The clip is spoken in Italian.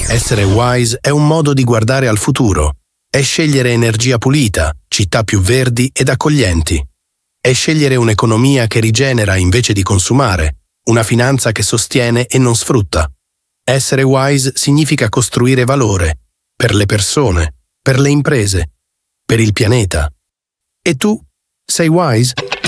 Essere wise è un modo di guardare al futuro. È scegliere energia pulita, città più verdi ed accoglienti. È scegliere un'economia che rigenera invece di consumare, una finanza che sostiene e non sfrutta. Essere wise significa costruire valore per le persone, per le imprese, per il pianeta. E tu, sei wise?